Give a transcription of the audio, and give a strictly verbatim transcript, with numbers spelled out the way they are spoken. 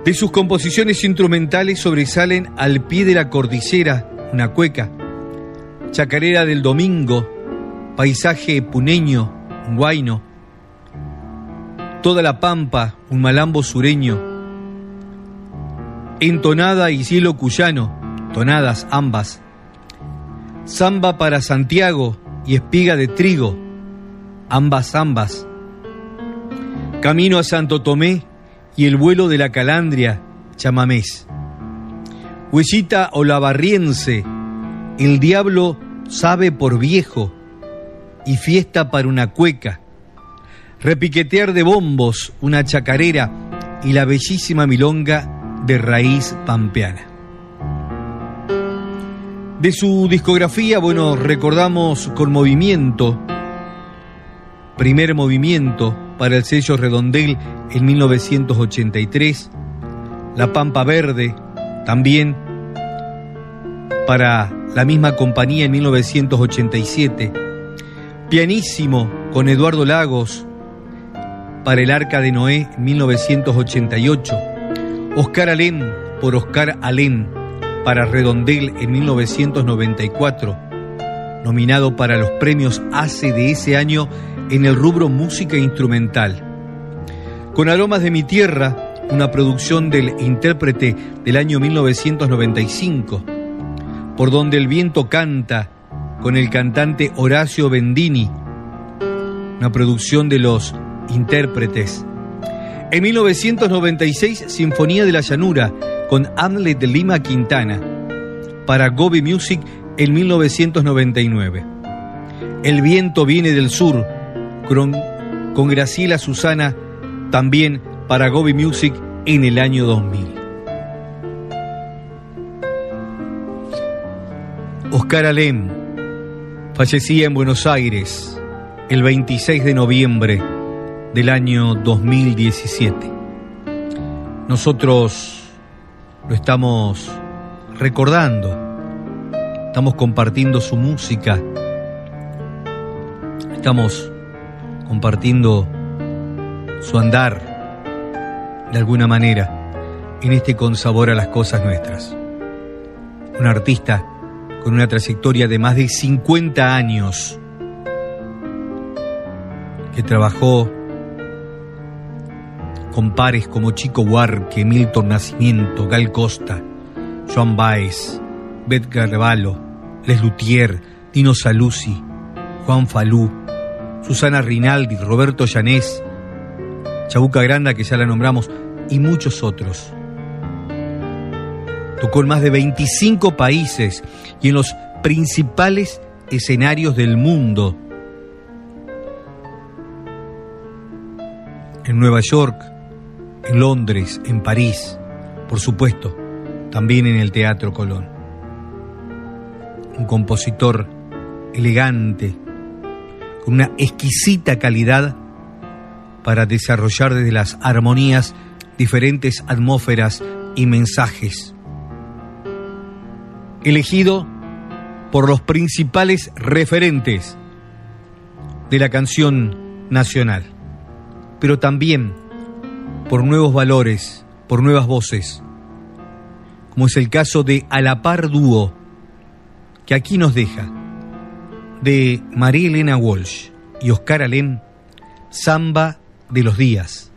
De sus composiciones instrumentales sobresalen Al pie de la cordillera, una cueca, Chacarera del Domingo, Paisaje puneño, un huayno, Toda la pampa, un malambo sureño, Entonada y cielo cuyano, tonadas ambas, Samba para Santiago y Espiga de trigo, ambas ambas, Camino a Santo Tomé y El vuelo de la calandria, chamamés, Huellita olavarriense, El diablo sabe por viejo y Fiesta para una cueca, Repiquetear de bombos, una chacarera y la bellísima milonga de raíz pampeana. De su discografía, bueno, recordamos Con movimiento, primer movimiento para el sello Redondel en mil novecientos ochenta y tres, La Pampa Verde, también para la misma compañía en mil novecientos ochenta y siete, Pianísimo con Eduardo Lagos para El Arca de Noé en mil novecientos ochenta y ocho, Oscar Alem por Oscar Alem para Redondel en mil novecientos noventa y cuatro, nominado para los premios A C E de ese año en el rubro música instrumental. Con Aromas de mi tierra, una producción del intérprete del año mil novecientos noventa y cinco, Por donde el viento canta, con el cantante Horacio Bendini, una producción de los intérpretes. En mil novecientos noventa y seis, Sinfonía de la Llanura, con Hamlet de Lima Quintana, para Gobi Music en mil novecientos noventa y nueve. El viento viene del sur, con, con Graciela Susana, también para Gobi Music en el año dos mil. Oscar Alem fallecía en Buenos Aires el veintiséis de noviembre del año dos mil diecisiete. Nosotros lo estamos recordando, estamos compartiendo su música, estamos compartiendo su andar de alguna manera en este Con Sabor a las Cosas Nuestras. Un artista con una trayectoria de más de cincuenta años, que trabajó con pares como Chico Buarque, Milton Nascimento, Gal Costa, Joan Baez, Beth Carvalho, Les Luthier, Dino Saluzzi, Juan Falú, Susana Rinaldi, Roberto Llanés, Chabuca Granda, que ya la nombramos, y muchos otros. Tocó en más de veinticinco países y en los principales escenarios del mundo. En Nueva York, en Londres, en París, por supuesto, también en el Teatro Colón. Un compositor elegante, con una exquisita calidad para desarrollar desde las armonías diferentes atmósferas y mensajes. Elegido por los principales referentes de la canción nacional, pero también por nuevos valores, por nuevas voces, como es el caso de A la Par Dúo, que aquí nos deja, de María Elena Walsh y Oscar Alem, Samba de los Días.